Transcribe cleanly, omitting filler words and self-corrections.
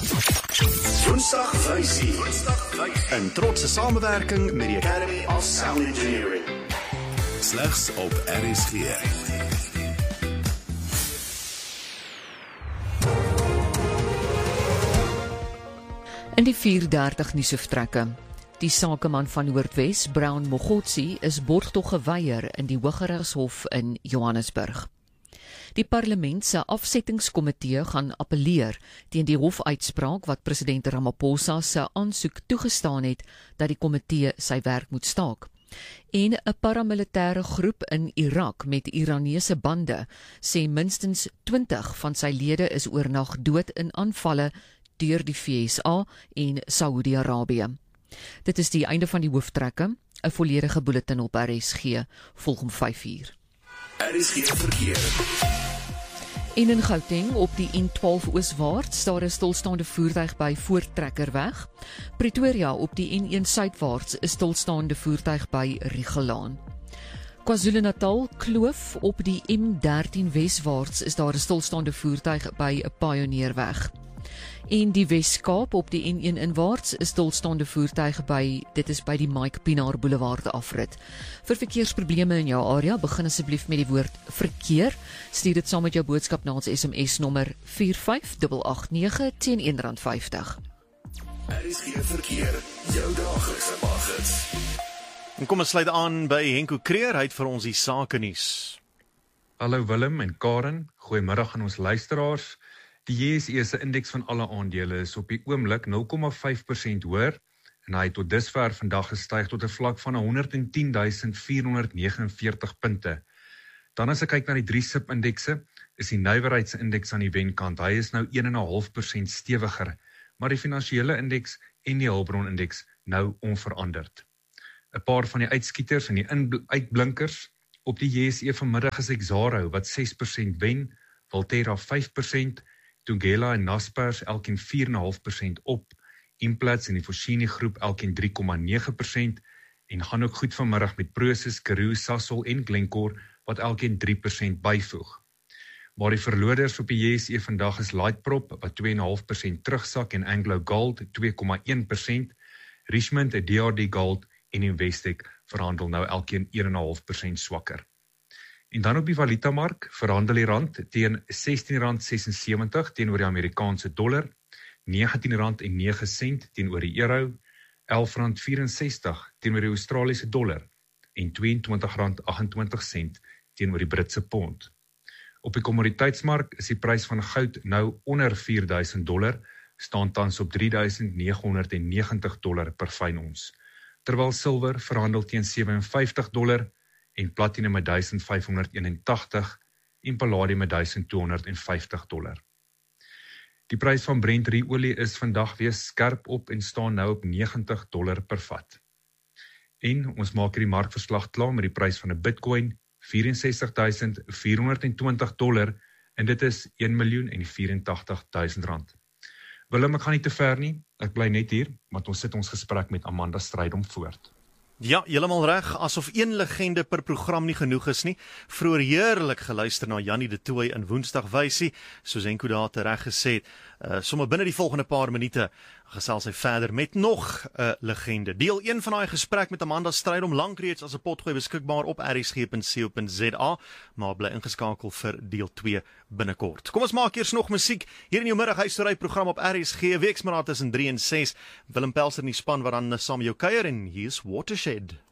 Woensdag Wysie. In trotse samewerking met die Academy of Sound Engineering. Slegs op RSG. In die 4:30 nuusoftrekke. Die sakeman van Noordwes, Brown Mogotsi, is borgtog geweier in die Hooggeregshof in Johannesburg. Die parlement se afsettingskomitee gaan appeleer teen die hofuitspraak wat president Ramaphosa se aansoek toegestaan het dat die komitee sy werk moet staak. En 'n paramilitêre groep in Irak met Iranese bande sê minstens 20 van sy lede is oornag dood in aanvalle deur die VSA en Saudi-Arabië. Dit is die einde van die hooftrekke. 'n volledige bulletin op RSG volg om 5:00. RSG verkeer. En in Gauteng op die N12 ooswaarts daar 'n stilstaande voertuig by Voortrekkerweg. Pretoria op die N1 suidwaarts 'n stilstaande voertuig by Riegelaan. KwaZulu-Natal Kloof op die M13 weswaarts is daar 'n stilstaande voertuig by 'n Pioneerweg. En die Wes-Kaap op die N1 inwaarts is stilstaande voertuig by die Mike Pinaar Boulevard afrit. Vir verkeersprobleme in jou area, begin asseblief met die woord verkeer. Stuur dit saam met jou boodskap na ons SMS nommer 45889 teen R1.50. RSG verkeer, jou daaglikse baggies. En kom ons sluit aan by Henko Kreer, hy het vir ons die sake nuus. Hallo Willem en Karen, goeiemiddag aan ons luisteraars. Die JSE se indeks van alle aandele is op die oomblik 0,5% hoër en hy het tot dusver vandag gestyg tot 'n vlak van 110.449 punte. Dan as ek kyk na die 3 SIP-indekse, is die nywerheidsindeks aan die wenkant. Hy is nou 1,5% stewiger, maar die finansiële indeks en die hulpbronindeks nou onveranderd. 'n Paar van die uitskieters en die uitblinkers op die JSE vanmiddag is Exxaro wat 6% wen, Valterra 5%, Thungela en Naspers elkeen 4,5% op, Implats en die Foschini groep elkeen 3,9% en gaan ook goed vanmiddag met Prosus, Karoo, Sasol en Glencore wat elkeen 3% byvoeg. Maar die verloders op die JSE vandag is Lightprop wat 2,5% terugsak en Anglo Gold 2,1%, Richmond, DRD Gold en Investec verhandel nou elkeen 1,5% swakker. En dan op die valutamark verhandel die rand teen R16.76 teenoor die Amerikaanse dollar, R19.09 teenoor die euro, R11.64 teenoor die Australiese dollar en R22.28 teenoor die Britse pond. Op die kommoditeitsmark is die prys van goud nou onder $4.000, staan tans op $3.990 per fyn ons, terwyl silwer verhandel teen $57 en platinum met $1,581 en palladium met $1,250. Die prys van Brent olie is vandag weer skerp op en staan nou op $90 per vat. En ons maak hierdie markverslag klaar met die prys van 'n Bitcoin, $64.420 en dit is R1.084.000. Willem, ek gaan nie te ver nie, ek bly net hier, want ons sit ons gesprek met Amanda Strydom voort. Ja, heeltemal reg, asof een legende per program nie genoeg is nie. Vroeër heerlik geluister na Jannie de Tooy in Woensdag Wysie, soos Henko daar reg gesê het. Sommer binne die volgende paar minute gesels hy verder met nog 'n legende. Deel 1 van daai gesprek met Amanda Strydom lank reeds as 'n potgooi beskikbaar op rsg.co.za, maar bly ingeskakel vir deel 2 binnekort. Kom ons maak eers nog musiek hier in jou middaghuisstory program op RSG, weksmiddag tussen 3 en 6. Willem Pelser in die span wat dan saam met jou kuier en hier is Watershed.